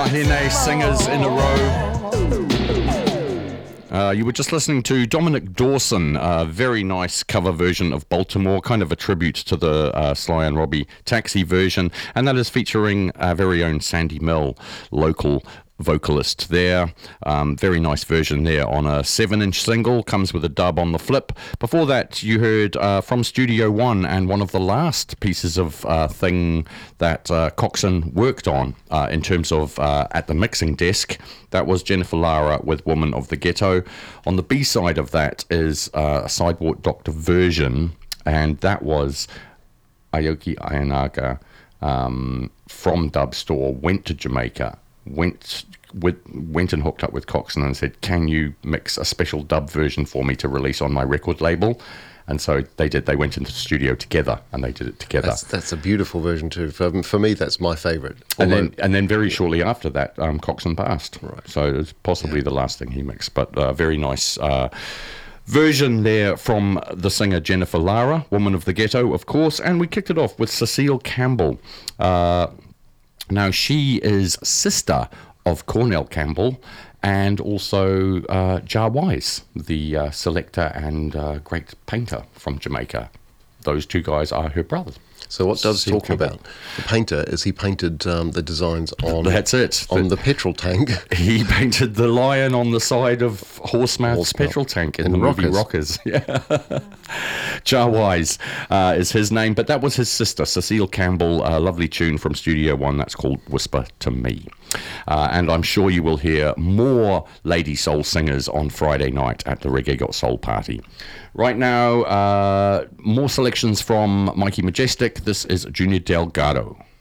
Wahine singers in a row. You were just listening to Dominic Dawson, a very nice cover version of Baltimore, kind of a tribute to the Sly and Robbie Taxi version, and that is featuring our very own Sandy Mill, local vocalist there. Very nice version there on a 7-inch single, comes with a dub on the flip. Before that you heard from Studio One, and one of the last pieces of thing that Coxon worked on in terms of at the mixing desk. That was Jennifer Lara with Woman of the Ghetto. On the B-side of that is a Sidewalk Doctor version, and that was Aoki Ayanaga from Dub Store, went to Jamaica, went and hooked up with Coxon and said, can you mix a special dub version for me to release on my record label? And so they did. They went into the studio together and they did it together. That's a beautiful version too. For me, that's my favourite. And then very shortly after that, Coxon passed. Right. So it was possibly the last thing he mixed, but very nice version there from the singer Jennifer Lara, Woman of the Ghetto, of course. And we kicked it off with Cecile Campbell. Now, she is sister of Cornell Campbell and also Jar Wise, the selector and great painter from Jamaica. Those two guys are her brothers. So what Dove's talking about, the painter, is he painted the designs on... That's it. On the petrol tank. He painted the lion on the side of Horsemouth's petrol tank in the movie Rockers. Yeah. Jar Wise is his name, but that was his sister, Cecile Campbell, a lovely tune from Studio One that's called Whisper to Me. And I'm sure you will hear more lady soul singers on Friday night at the Reggae Got Soul party. Right now, more selections from Mikey Majestic. This is Junior Delgado.